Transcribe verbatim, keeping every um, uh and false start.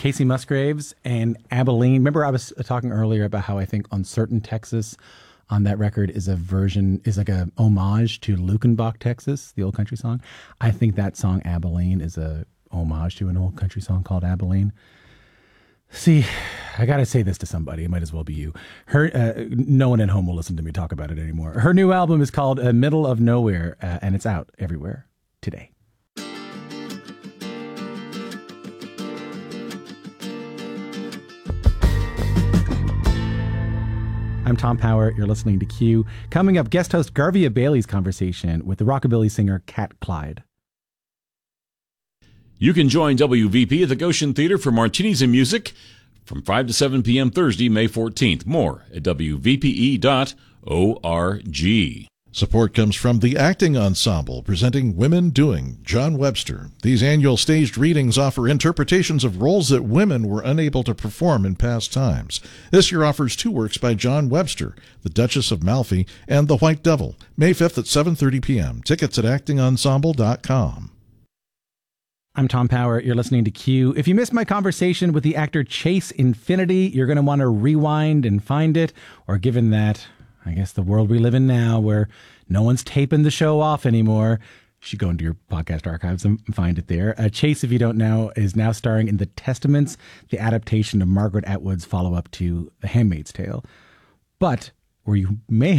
Casey Musgraves and Abilene. Remember I was talking earlier about how I think Uncertain Texas on that record is a version, is like a homage to Lukenbach, Texas, the old country song. I think that song Abilene is a homage to an old country song called Abilene. See, I got to say this to somebody. It might as well be you. Her, uh, no one at home will listen to me talk about it anymore. Her new album is called uh, Middle of Nowhere, uh, and it's out everywhere today. I'm Tom Power. You're listening to Q. Coming up, guest host Garvia Bailey's conversation with the rockabilly singer Cat Clyde. You can join W V P at the Goshen Theater for Martinis and Music from five to seven p.m. Thursday, May fourteenth. More at w v p e dot org. Support comes from the Acting Ensemble, presenting Women Doing, John Webster. These annual staged readings offer interpretations of roles that women were unable to perform in past times. This year offers two works by John Webster, The Duchess of Malfi and The White Devil, May fifth at seven thirty p.m. Tickets at acting ensemble dot com. I'm Tom Power. You're listening to Q. If you missed my conversation with the actor Chase Infinity, you're going to want to rewind and find it, or given that, I guess, the world we live in now where no one's taping the show off anymore, you should go into your podcast archives and find it there. Uh, Chase, if you don't know, is now starring in The Testaments, the adaptation of Margaret Atwood's follow-up to The Handmaid's Tale. But where you may